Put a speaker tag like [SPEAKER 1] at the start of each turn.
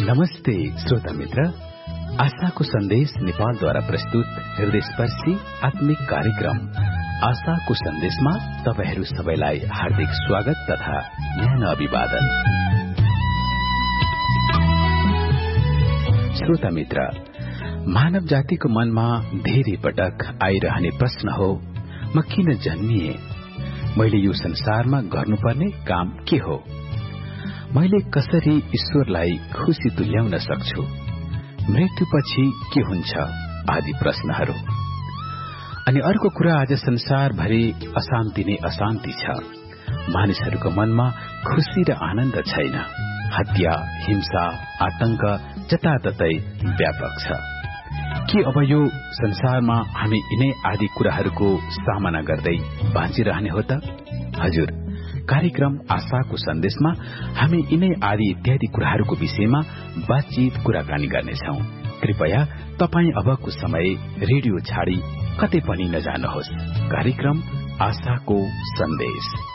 [SPEAKER 1] नमस्ते श्रोता मित्र, आशाको सन्देश नेपालद्वारा प्रस्तुत हृदयस्पर्शी आत्मिक कार्यक्रम आशाको सन्देशमा तपाईहरू सबैलाई हार्दिक स्वागत तथा न्यानो अभिवादन। श्रोता मित्र, मानव जातिको मनमा धेरै पटक आइरहने प्रश्न हो, म किन जन्मिए? मैले यो संसारमा गर्नुपर्ने काम के हो? मैले कसरी ईश्वरलाई खुशी तुल्याउन सक्छु? मृत्युपछि के हुन्छ? आदि प्रश्नहरू। अनि अर्को कुरा, आज संसारभरि अशान्ति नै अशान्ति छ। मानिसहरूको मनमा खुशी र आनन्द छैन। हत्या, हिंसा, आतंक जताततै व्यापक छ। के अब यो संसारमा हामी यिनै आदि कुराहरूको सामना गर्दै बाँचिरहने हो त? हजुर, कार्यक्रम आशाको सन्देशमा हामी यिनै आदि इत्यादि कुराहरूको विषयमा बातचित कुराकानी गर्नेछौ। कृपया तपाई अबको समय रेडियो छाडी कतै पनि नजानुहोस्। कार्यक्रम आशाको सन्देश।